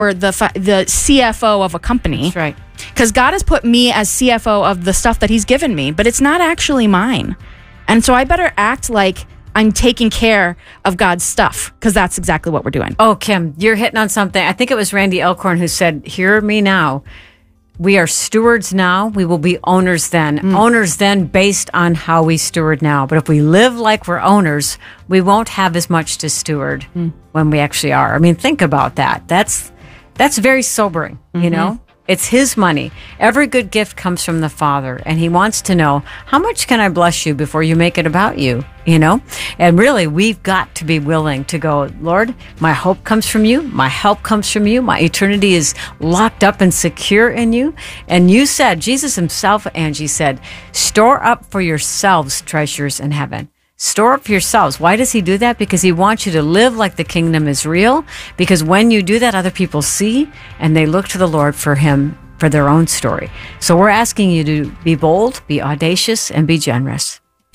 or the CFO of a company. That's right. Because God has put me as CFO of the stuff that he's given me, but it's not actually mine. And so I better act like I'm taking care of God's stuff, because that's exactly what we're doing. Oh, Kim, you're hitting on something. I think it was Randy Elkhorn who said, hear me now. We are stewards now. We will be owners then. Owners then based on how we steward now. But if we live like we're owners, we won't have as much to steward when we actually are. I mean, think about that. That's very sobering, you know? It's his money. Every good gift comes from the Father, and he wants to know, how much can I bless you before you make it about you, you know? And really, we've got to be willing to go, Lord, my hope comes from you. My help comes from you. My eternity is locked up and secure in you. And you said, Jesus himself, Angie said, store up for yourselves treasures in heaven. Store up for yourselves. Why does he do that? Because he wants you to live like the kingdom is real. Because when you do that, other people see and they look to the Lord for him, for their own story. So we're asking you to be bold, be audacious, and be generous.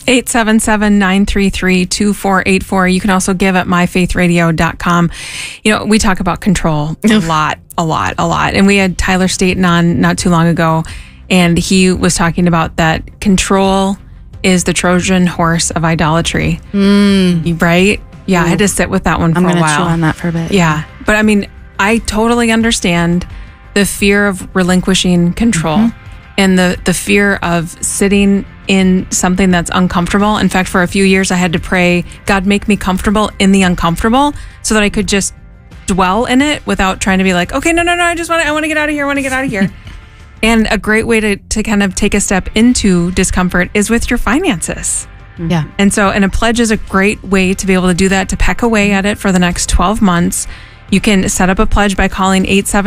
877-933-2484. You can also give at myfaithradio.com. You know, we talk about control a lot. And we had Tyler Staton on not too long ago, and he was talking about that control is the Trojan horse of idolatry. Right? Yeah, I had to sit with that one for a while. I'm going to chew on that for a bit. Yeah. But I mean, I totally understand the fear of relinquishing control and the fear of sitting in something that's uncomfortable. In fact, for a few years, I had to pray, God, make me comfortable in the uncomfortable so that I could just dwell in it without trying to be like, okay, no, I want to get out of here. And a great way to kind of take a step into discomfort is with your finances. Yeah. And a pledge is a great way to be able to do that, to peck away at it for the next 12 months. You can set up a pledge by calling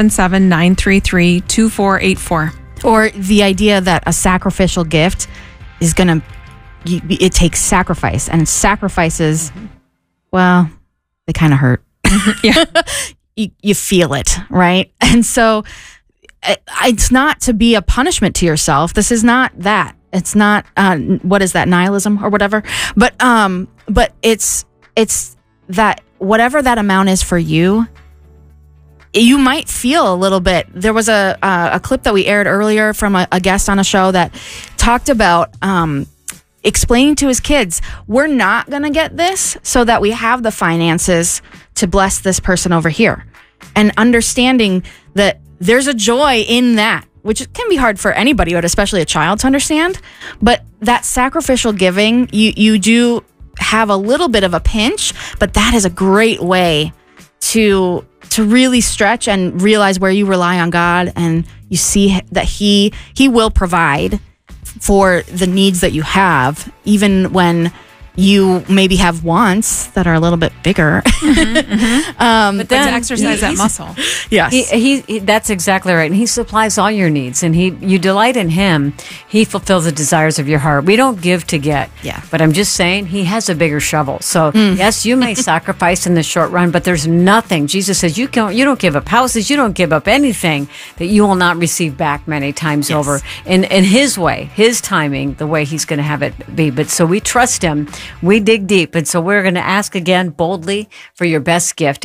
877-933-2484. Or the idea that a sacrificial gift is it takes sacrifice, and sacrifices, well, they kind of hurt. Yeah. You feel it, right? And so it's not to be a punishment to yourself. This is not that. It's not, what is that, nihilism or whatever? But it's that whatever that amount is for you, you might feel a little bit. There was a clip that we aired earlier from a guest on a show that talked about explaining to his kids, we're not going to get this so that we have the finances to bless this person over here. And understanding that there's a joy in that, which can be hard for anybody, but especially a child to understand. But that sacrificial giving, you do have a little bit of a pinch, but that is a great way to really stretch and realize where you rely on God, and you see that He will provide for the needs that you have, even when you maybe have wants that are a little bit bigger. But then to exercise that muscle. Yes. He that's exactly right. And he supplies all your needs, and you delight in him. He fulfills the desires of your heart. We don't give to get. Yeah. But I'm just saying, he has a bigger shovel. So yes, you may sacrifice in the short run, but there's nothing. Jesus says you don't give up houses, you don't give up anything that you will not receive back many times over in his way, his timing, the way he's going to have it be. But so we trust him. We dig deep. And so we're going to ask again boldly for your best gift,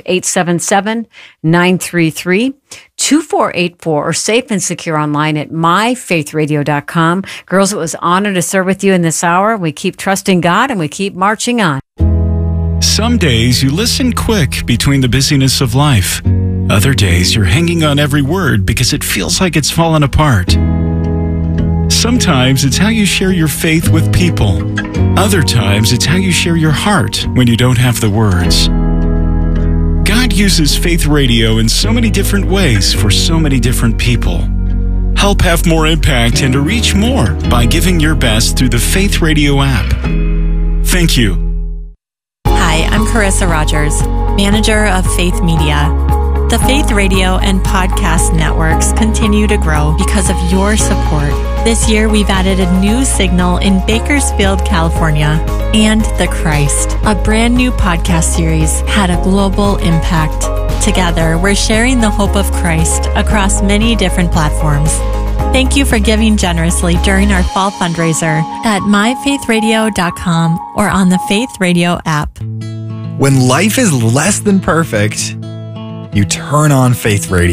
877-933-2484, or safe and secure online at myfaithradio.com. Girls, it was an honor to serve with you in this hour. We keep trusting God and we keep marching on. Some days you listen quick between the busyness of life. Other days you're hanging on every word because it feels like it's fallen apart. Sometimes it's how you share your faith with people. Other times it's how you share your heart when you don't have the words. God uses Faith Radio in so many different ways for so many different people. Help have more impact and to reach more by giving your best through the Faith Radio app. Thank you. Hi, I'm Carissa Rogers, manager of Faith Media. The Faith Radio and podcast networks continue to grow because of your support. This year, we've added a new signal in Bakersfield, California, and The Christ, a brand new podcast series, had a global impact. Together, we're sharing the hope of Christ across many different platforms. Thank you for giving generously during our fall fundraiser at myfaithradio.com or on the Faith Radio app. When life is less than perfect, you turn on Faith Radio.